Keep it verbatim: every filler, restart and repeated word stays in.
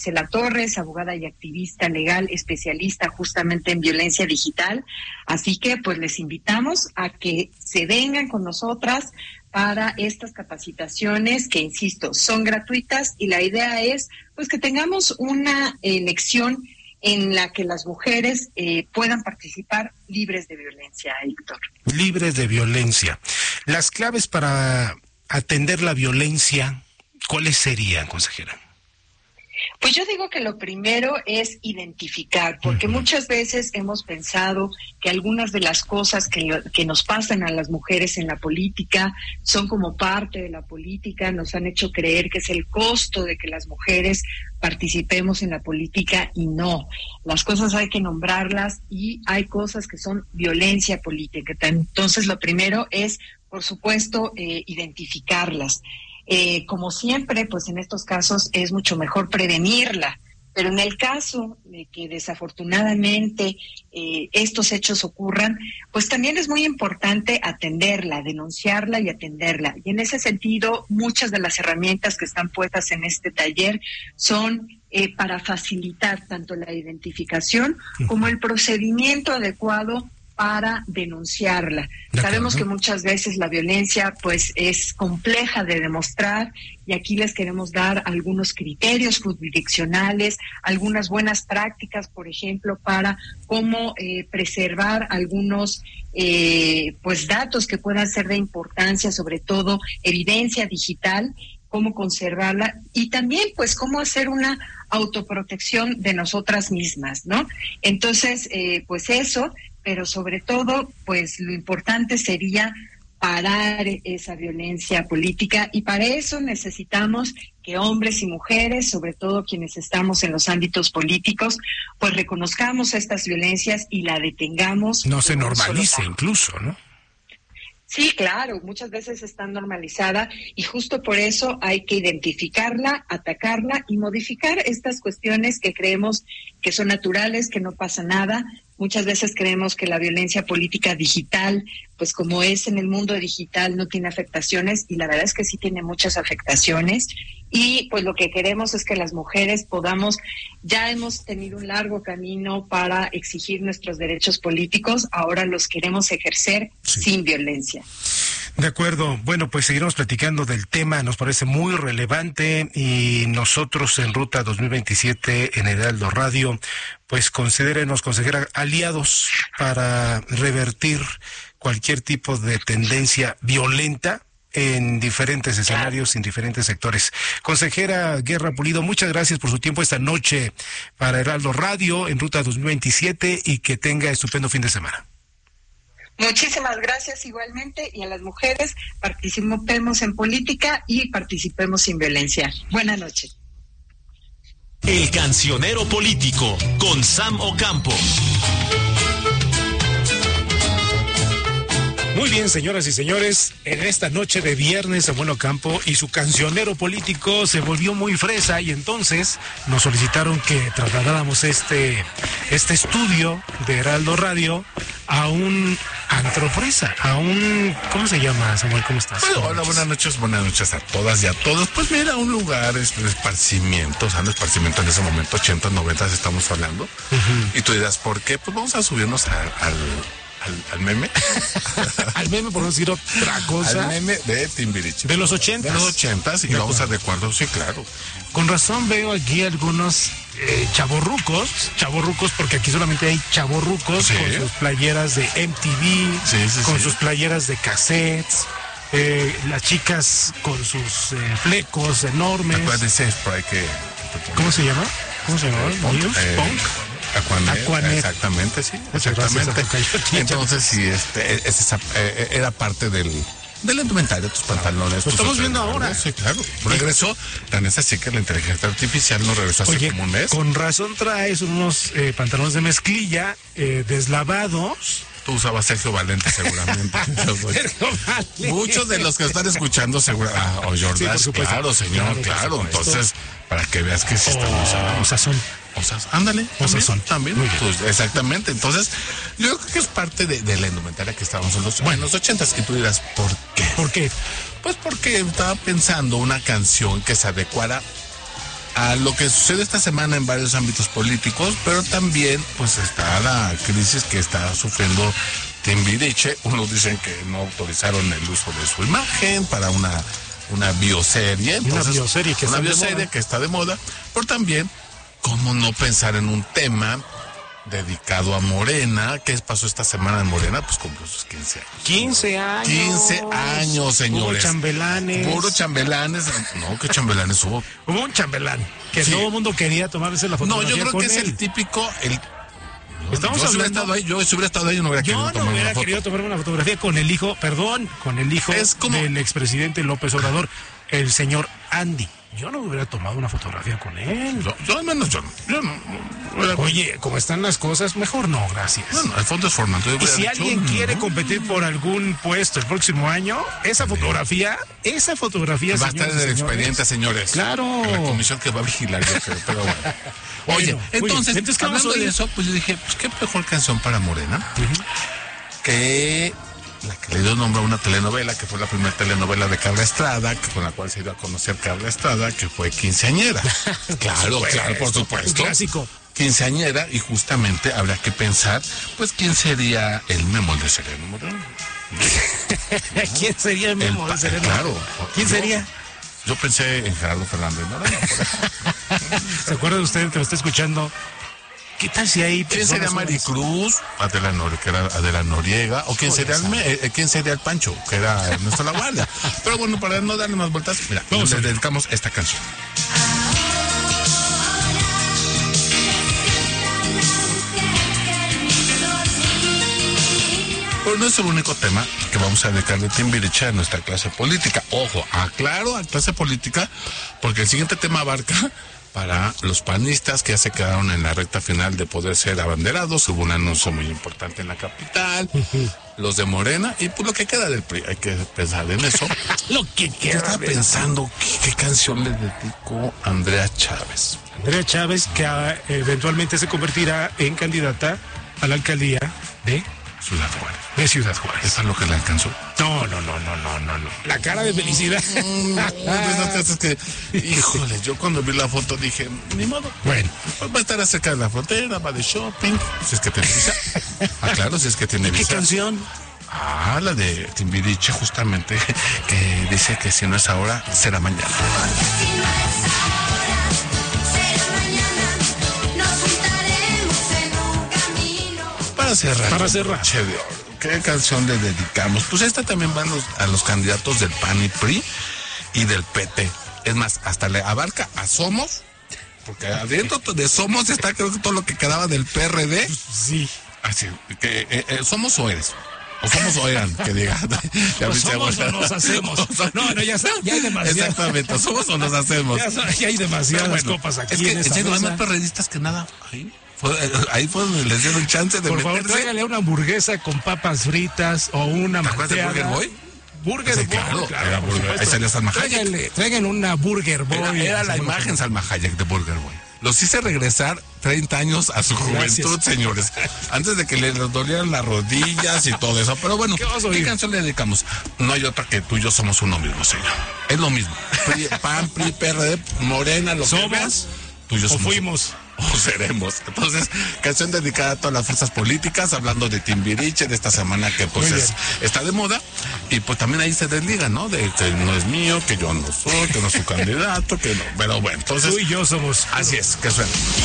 Cela Torres, abogada y activista legal, especialista justamente en violencia digital. Así que pues les invitamos a que se vengan con nosotras para estas capacitaciones que, insisto, son gratuitas, y la idea es pues que tengamos una elección en la que las mujeres eh, puedan participar libres de violencia, Héctor. Libres de violencia. Las claves para atender la violencia, ¿cuáles serían, consejera? Pues yo digo que lo primero es identificar, porque uh-huh. muchas veces hemos pensado que algunas de las cosas que, lo, que nos pasan a las mujeres en la política son como parte de la política, nos han hecho creer que es el costo de que las mujeres participemos en la política, y no. Las cosas hay que nombrarlas, y hay cosas que son violencia política. Entonces lo primero es, por supuesto, eh, identificarlas. Eh, como siempre, pues en estos casos es mucho mejor prevenirla, pero en el caso de que desafortunadamente eh, estos hechos ocurran, pues también es muy importante atenderla, denunciarla y atenderla. Y en ese sentido, muchas de las herramientas que están puestas en este taller son eh, para facilitar tanto la identificación como el procedimiento adecuado para denunciarla. Sabemos que muchas veces la violencia pues es compleja de demostrar, y aquí les queremos dar algunos criterios jurisdiccionales, algunas buenas prácticas, por ejemplo, para cómo eh, preservar algunos eh, pues datos que puedan ser de importancia, sobre todo evidencia digital, cómo conservarla, y también pues cómo hacer una autoprotección de nosotras mismas, ¿no? Entonces, eh, pues eso, pero sobre todo, pues lo importante sería parar esa violencia política, y para eso necesitamos que hombres y mujeres, sobre todo quienes estamos en los ámbitos políticos, pues reconozcamos estas violencias y la detengamos. No se normalice incluso, ¿no? Sí, claro, muchas veces está normalizada, y justo por eso hay que identificarla, atacarla y modificar estas cuestiones que creemos que son naturales, que no pasa nada. Muchas veces creemos que la violencia política digital, pues como es en el mundo digital, no tiene afectaciones, y la verdad es que sí tiene muchas afectaciones. Y pues lo que queremos es que las mujeres podamos, ya hemos tenido un largo camino para exigir nuestros derechos políticos, ahora los queremos ejercer sí. sin violencia. De acuerdo. Bueno, pues seguiremos platicando del tema, nos parece muy relevante, y nosotros en Ruta dos mil veintisiete en Heraldo Radio, pues considérenos, consejera, aliados para revertir cualquier tipo de tendencia violenta en diferentes escenarios, en diferentes sectores. Consejera Guerra Pulido, muchas gracias por su tiempo esta noche para Heraldo Radio en Ruta dos mil veintisiete, y que tenga estupendo fin de semana. Muchísimas gracias igualmente, y a las mujeres, participemos en política y participemos sin violencia. Buenas noches. El Cancionero Político con Sam Ocampo. Muy bien, señoras y señores, en esta noche de viernes, Samuel Ocampo y su cancionero político se volvió muy fresa, y entonces nos solicitaron que trasladáramos este, este estudio de Heraldo Radio a un antro fresa, a un... ¿Cómo se llama, Samuel? ¿Cómo estás? Bueno, hola, buenas noches, buenas noches a todas y a todos. Pues mira, un lugar de esparcimiento, o sea, de esparcimiento en ese momento, ochenta, noventa estamos hablando. Uh-huh. Y tú dirás, ¿por qué? Pues vamos a subirnos a, al... Al, al meme. Al meme, por no decir otra cosa. Al meme de Timbiriche. De los ochentas. De los ochentas, y de vamos acuerdo. a adecuarlo, sí, claro. Con razón veo aquí algunos eh, chavorrucos, chavorrucos, porque aquí solamente hay chavorrucos, sí. con sus playeras de M T V, sí, sí, con sí. sus playeras de cassettes, eh, las chicas con sus eh, flecos enormes. Acuérdese, spray que... ¿Cómo se llama? ¿Cómo se llama? Punk. News, eh, Punk. Aquanet, Aquanet. Exactamente, sí, exactamente. Entonces, sí, este, es esa, eh, era parte del, del indumentario, tus pantalones. Lo estamos viendo ahora. Sí, claro. Regresó, tan es así que la inteligencia artificial nos regresó hace Oye, como un mes. Con razón traes unos eh, pantalones de mezclilla eh, deslavados. Tú usabas Sergio Valente seguramente. Sergio Valente. Muchos de los que están escuchando seguro, ah, o Jordan, sí, claro, señor, claro. claro. Entonces, para que veas que sí oh, están usando. O sea, son O sea, ándale, o sea, son también. Pues, exactamente. Entonces, yo creo que es parte de, de la indumentaria que estábamos en los, bueno, en los ochentas. Y tú dirás, ¿por qué? ¿Por qué? Pues porque estaba pensando una canción que se adecuara a lo que sucede esta semana en varios ámbitos políticos, pero también pues está la crisis que está sufriendo Timbiriche. Unos dicen que no autorizaron el uso de su imagen para una, una bioserie. Entonces, una bioserie, que, una está bioserie que está de moda, pero también, ¿cómo no pensar en un tema dedicado a Morena? ¿Qué pasó esta semana en Morena? Pues cumplió sus quince años. quince años. quince años, señores. Hubo chambelanes. Puro chambelanes. No, ¿qué chambelanes hubo? Hubo un chambelán que sí. Todo el mundo quería tomarse la fotografía. No, yo creo con que es él. el típico. El, Estamos yo, hablando, si hubiera estado ahí, yo si hubiera estado ahí, yo no hubiera yo querido no tomar hubiera una foto. querido tomar una fotografía con el hijo, perdón, con el hijo es como... del expresidente López Obrador, el señor Andy. Yo no hubiera tomado una fotografía con él. Yo, yo al menos yo no. Yo no, no, no Oye, como están las cosas, mejor no, gracias. Bueno, el fondo es formal. Y si dicho, alguien no, quiere no. competir por algún puesto el próximo año, esa fotografía, esa fotografía, va a estar en el expediente, señores. Claro. La comisión que va a vigilar, yo creo, pero bueno. Oye, bueno, entonces, entonces ¿qué hablando vamos a de oír? eso, pues yo dije, pues qué mejor canción para Morena, Uh-huh. que la que le dio nombre a una telenovela, que fue la primera telenovela de Carla Estrada, que con la cual se dio a conocer Carla Estrada, que fue Quinceañera. Claro, Pues, claro, por supuesto. Un clásico. Quinceañera, y justamente habrá que pensar, pues, ¿quién sería el Memo de Sereno Moreno? ¿Quién sería el Memo El de Sereno? Claro. ¿Quién yo, sería? Yo pensé en Gerardo Fernández Moreno. ¿Se acuerda de usted que lo está escuchando? ¿Qué tal si hay ¿Quién sería Maricruz? Adela, Nor que era Adela Noriega. ¿O quién sería, el Me eh, quién sería el Pancho? Que era Ernesto La Guardia. Pero bueno, para no darle más vueltas, mira, Vamos le dedicamos esta canción. Pero no es el único tema que vamos a dedicar de Timbiriche a nuestra clase política. Ojo, aclaro a clase política, porque el siguiente tema abarca para los panistas que ya se quedaron en la recta final de poder ser abanderados. Hubo un anuncio muy importante en la capital. Los de Morena, y pues lo que queda del P R I, hay que pensar en eso. Lo que Yo queda. estaba pensando, ¿qué, qué canción le dedico a Andrea Chávez? Andrea Chávez, que ah, eventualmente se convertirá en candidata a la alcaldía de Ciudad Juárez. de Ciudad Juárez. ¿Es para lo que le alcanzó? No, no, no, no, no, no, no. La cara de felicidad. De esas cosas que, híjole, yo cuando vi la foto dije, ni modo. Bueno, Pues va a estar cerca de la frontera, va de shopping, si es que tiene visa. Ah, claro, si es que tiene ¿qué visa. canción? Ah, la de Timbiriche, justamente, que dice que si no es ahora, será mañana. Para cerrar. Para cerrar. Noche de Oro, ¿qué canción le dedicamos? Pues esta también va a los, a los candidatos del P A N y P R I y del P T. Es más, hasta le abarca a Somos, porque adentro de Somos está creo que todo lo que quedaba del P R D. Sí. Así, que eh, eh, ¿somos o eres? O somos o eran, que diga. Ya O me somos hice- o nos hacemos. O somos- No, no, ya, está, ya hay demasiadas. Exactamente, somos o nos hacemos. Ya, son- ya hay demasiadas Pero bueno, copas aquí es que en en esta serio, hay mesa. más perredistas que nada. Ahí fue, eh, ahí fue donde les dieron chance de Por favor, meterse. tráigale una hamburguesa con papas fritas o una ¿Te acuerdas de malteada. Burger Boy? Burger Sí, Boy, claro, claro, era por Burger- supuesto. ahí salía Salma Hayek. Tráiganle, tráiganle una Burger Boy. Era, era la Así como- imagen Salma Hayek de Burger Boy. Los hice regresar treinta años a su Gracias. juventud, señores. Antes de que les dolieran las rodillas y todo eso. Pero bueno, ¿Qué vamos a ¿qué oír? canción le dedicamos? No hay otra que tú y yo somos uno mismo, señor. Es lo mismo. P R I, P A N, P R I, P R D, Morena, lo que ¿Somos? veas, tú y yo O somos. fuimos. O seremos. Entonces, canción dedicada a todas las fuerzas políticas, hablando de Timbiriche, de esta semana que pues Muy es, bien. está de moda, y pues también ahí se desliga, ¿no? De que no es mío, que yo no soy, que no es su candidato, que no. Pero bueno, entonces, Tú y yo somos. así es, que suena.